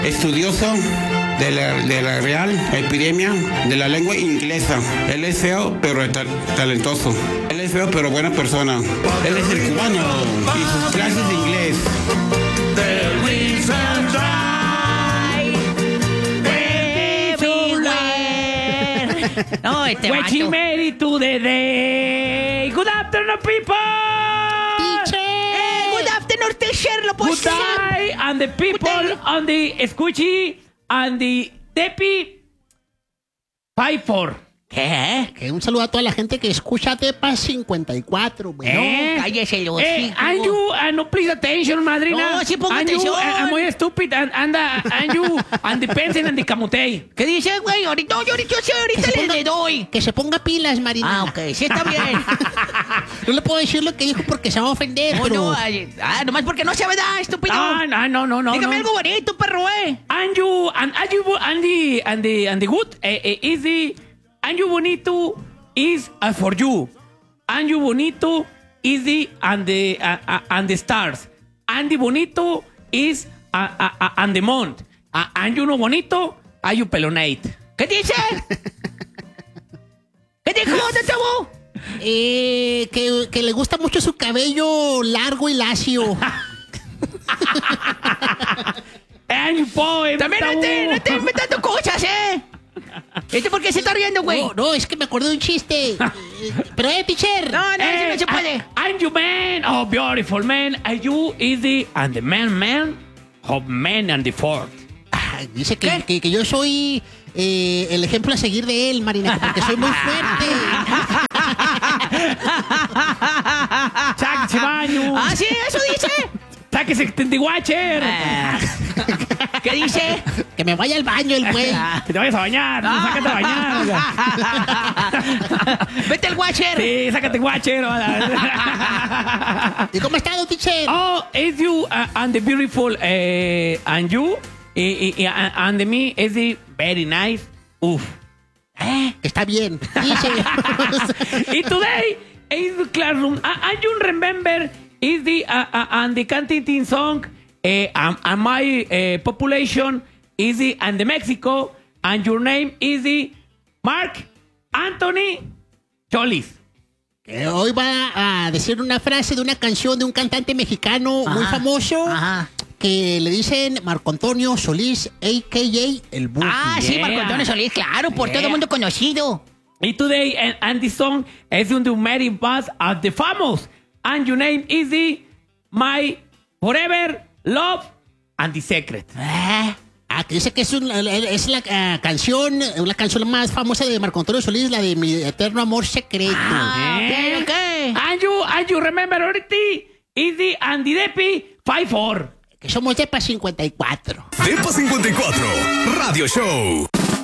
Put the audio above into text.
estudioso de la Real Academia de la Lengua Inglesa. Él es feo, pero talentoso. Él es feo, pero buena persona. Él es el cubano y sus clases de inglés. No, When she vato. made it to the day. Good afternoon, people. Good afternoon, teacher. Lo puedo Good day, and the people day. on the Escuchi and the Tepi 5-4. ¿Qué? Que un saludo a toda la gente que escucha Tepa 54, güey. No, cállese los hijos. And you, no please attention, madrina. No, sí pongo and atención. You, muy stupid, and you, and the pencil and the camutey. ¿Qué dice, güey? Ahorita le doy. Que se ponga pilas, Marina. Ah, ok, sí está bien. No le puedo decir lo que dijo porque se va a ofender, No, pero... no, nomás porque no sabe nada, estúpido. No. Dígame algo bonito, perro, And you, and the good is the... And you bonito is for you. And you bonito is the and the stars. And the bonito is and the month. And you no bonito, are you pelonate. ¿Qué dice? ¿Qué dijo, chavo? Que le gusta mucho su cabello no y lacio. And you poem. También no esté inventando cosas, ¿Por qué se está riendo, güey? No, es que me acordé de un chiste. Pero, teacher. No, eso no se puede. And you man, oh beautiful man, and you is the and the man of man and the fourth. Dice que yo soy el ejemplo a seguir de él, Marina, porque soy muy fuerte. Sáquese baño. Ah, sí, eso dice. Sáquese the watcher. ¿Qué dice? Que me vaya al baño el güey. Que te vayas a bañar. Sácate a bañar. Vete al watcher. Sí, sácate watcher. ¿Y cómo ha estado, teacher? Oh, is you and the beautiful and you and the me is the very nice. Uf. Está bien. Dice. Y today is the classroom. And you remember is the and the canting song. And my population is the and the Mexico, and your name is the Mark Anthony Cholis. Hoy va a decir una frase de una canción de un cantante mexicano muy famoso que le dicen Marco Antonio Solís, a.k.a. el Buki. Ah, sí, Marco Antonio Solís, claro, por todo el mundo conocido. Y today and the song is on the Mary Bass at the famous, and your name is the My Forever Love and the Secret. Que dice que es la canción, la canción más famosa de Marco Antonio Solís, la de Mi Eterno Amor Secreto. ¿Qué? And you remember already is the and the Depi 5-4. Que somos Depa 54. Depa 54, Radio Show.